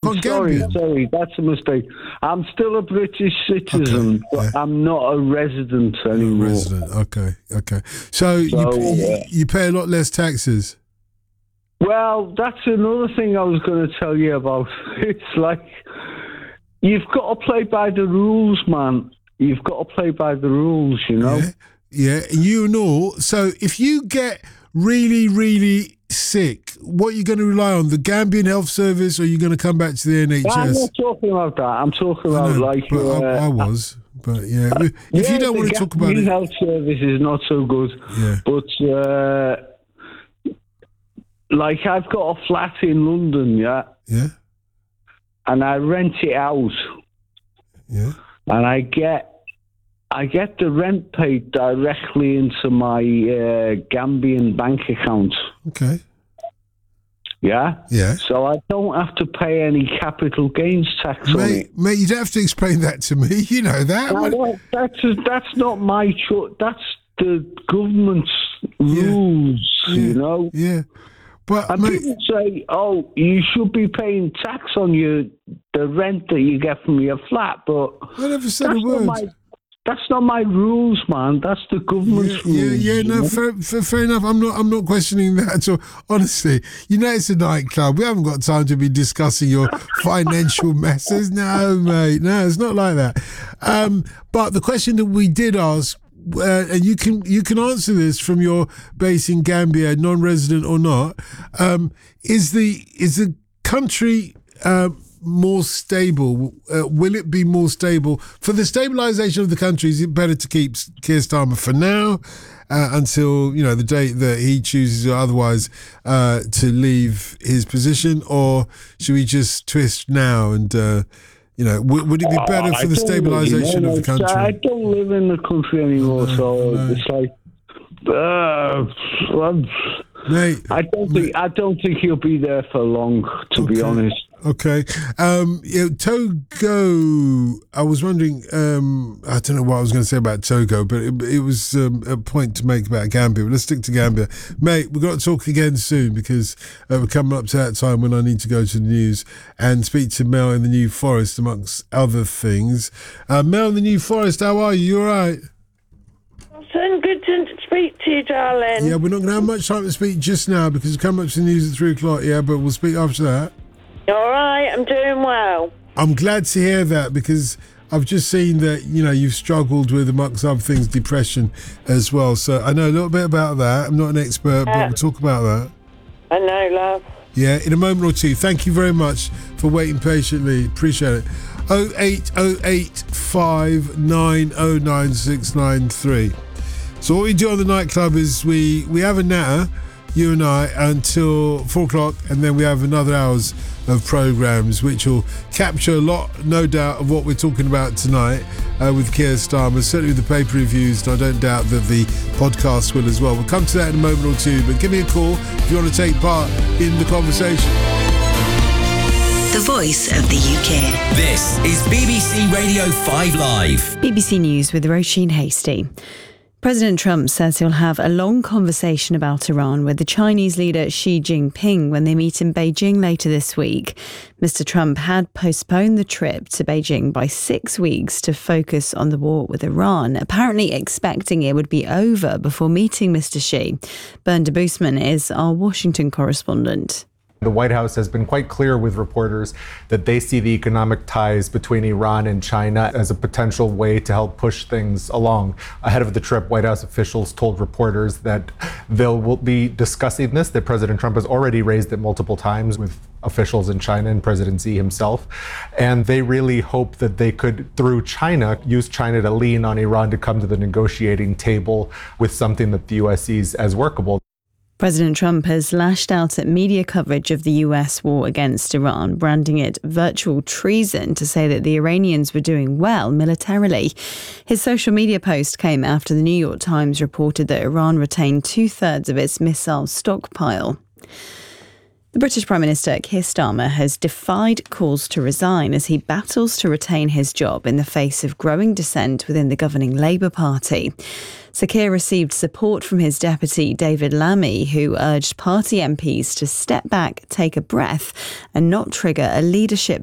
on Gambian. Sorry, that's a mistake. I'm still a British citizen, but I'm not a resident anymore. Okay. So you pay a lot less taxes. Well, that's another thing I was going to tell you about. It's like, you've got to play by the rules, man. You've got to play by the rules, you know? Yeah, you know. So if you get really, really sick, what are you going to rely on? The Gambian Health Service, or are you going to come back to the NHS? I'm not talking about that. I'm talking about I was. But if you don't want to talk about it. The Health Service is not so good. Yeah. But... like, I've got a flat in London, Yeah. And I rent it out. Yeah. And I get the rent paid directly into my Gambian bank account. Okay. Yeah? Yeah. So I don't have to pay any capital gains tax on it. Mate, you don't have to explain that to me. You know that. No, that's not my choice. That's the government's rules, you know? Yeah. But, and people say, "Oh, you should be paying tax on the rent that you get from your flat," but I never said a word. That's not my rules, man. That's the government's rules. Yeah. No, fair enough. I'm not questioning that at all. Honestly, it's a nightclub. We haven't got time to be discussing your financial messes. No, mate. No, it's not like that. But the question that we did ask. And you can answer this from your base in Gambia, non-resident or not. Is the country more stable? Will it be more stable for the stabilisation of the country? Is it better to keep Keir Starmer for now until the date that he chooses or otherwise to leave his position, or should we just twist now and? Would it be better for the stabilisation of the country? I don't live in the country anymore, it's like, mate, I don't think he'll be there for long, to be honest. Okay. Togo, I was wondering, I don't know what I was going to say about Togo, but it was a point to make about Gambia. But let's stick to Gambia. Mate, we've got to talk again soon because we're coming up to that time when I need to go to the news and speak to Mel in the New Forest, amongst other things. Mel in the New Forest, how are you? You all right? Good to speak to you, darling. Yeah, we're not going to have much time to speak just now because we're coming up to the news at 3 o'clock, but we'll speak after that. All right, I'm doing well. I'm glad to hear that because I've just seen that, you've struggled with, amongst other things, depression as well. So I know a little bit about that. I'm not an expert, but we'll talk about that. I know, love. Yeah, in a moment or two. Thank you very much for waiting patiently. Appreciate it. 08085909693. So what we do on the nightclub is we have a natter, you and I, until 4 o'clock, and then we have another hours of programmes which will capture a lot, no doubt, of what we're talking about tonight with Keir Starmer, certainly with the paper reviews, and I don't doubt that the podcast will as well. We'll come to that in a moment or two, but give me a call if you want to take part in the conversation. The voice of the UK. This is BBC Radio 5 Live. BBC News with Roisin Hasty. President Trump says he'll have a long conversation about Iran with the Chinese leader Xi Jinping when they meet in Beijing later this week. Mr. Trump had postponed the trip to Beijing by 6 weeks to focus on the war with Iran, apparently expecting it would be over before meeting Mr. Xi. Bernd de Boosman is our Washington correspondent. The White House has been quite clear with reporters that they see the economic ties between Iran and China as a potential way to help push things along. Ahead of the trip, White House officials told reporters that they'll be discussing this, that President Trump has already raised it multiple times with officials in China and President Xi himself. And they really hope that they could, through China, use China to lean on Iran to come to the negotiating table with something that the U.S. sees as workable. President Trump has lashed out at media coverage of the US war against Iran, branding it virtual treason to say that the Iranians were doing well militarily. His social media post came after the New York Times reported that Iran retained 2/3 of its missile stockpile. The British Prime Minister Keir Starmer has defied calls to resign as he battles to retain his job in the face of growing dissent within the governing Labour Party. Sir Keir received support from his deputy David Lammy, who urged party MPs to step back, take a breath and not trigger a leadership